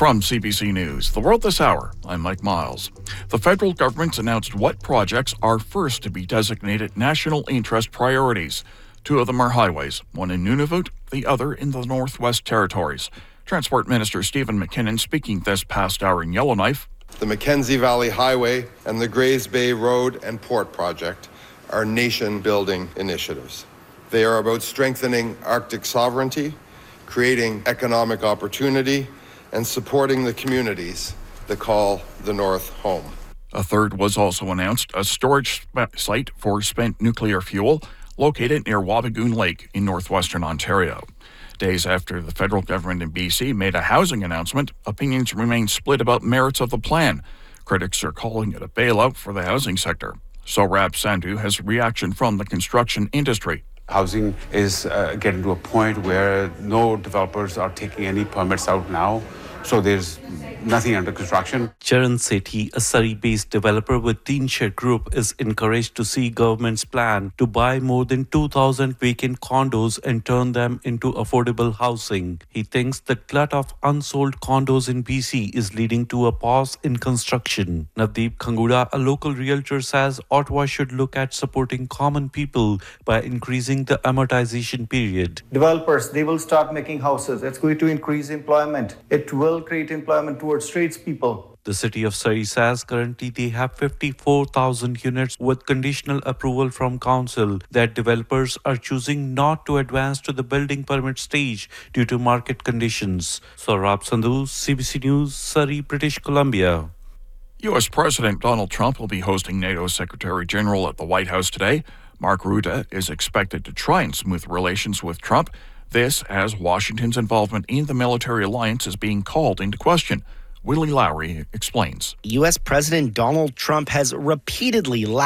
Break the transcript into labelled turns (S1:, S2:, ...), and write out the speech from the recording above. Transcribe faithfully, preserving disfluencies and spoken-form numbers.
S1: From C B C News, The World This Hour, I'm Mike Miles. The federal government's announced what projects are first to be designated national interest priorities. Two of them are highways, one in Nunavut, the other in the Northwest Territories. Transport Minister Stephen McKinnon speaking this past hour in Yellowknife.
S2: The Mackenzie Valley Highway and the Grays Bay Road and Port Project are nation-building initiatives. They are about strengthening Arctic sovereignty, creating economic opportunity, and supporting the communities that call the North home.
S1: A third was also announced, a storage sp- site for spent nuclear fuel located near Wabigoon Lake in northwestern Ontario. Days after the federal government in B C made a housing announcement, opinions remain split about merits of the plan. Critics are calling it a bailout for the housing sector. Sohrab Sandhu has reaction from the construction industry.
S3: Housing is uh, getting to a point where no developers are taking any permits out now, so there's nothing under construction.
S4: Charan Sethi, a Surrey-based developer with Teenshed Group, is encouraged to see government's plan to buy more than two thousand vacant condos and turn them into affordable housing. He thinks the glut of unsold condos in B C is leading to a pause in construction. Navdeep Khanguda, a local realtor, says Ottawa should look at supporting common people by increasing the amortization period.
S5: Developers, they will start making houses. It's going to increase employment. It will create employment towards tradespeople.
S4: The city of Surrey says currently they have fifty-four thousand units with conditional approval from council that developers are choosing not to advance to the building permit stage due to market conditions. Sohrab Sandhu, C B C News, Surrey, British Columbia.
S1: U S President Donald Trump will be hosting NATO Secretary General at the White House today. Mark Rutte is expected to try and smooth relations with Trump. This as Washington's involvement in the military alliance is being called into question. Willie Lowry explains.
S6: U S President Donald Trump has repeatedly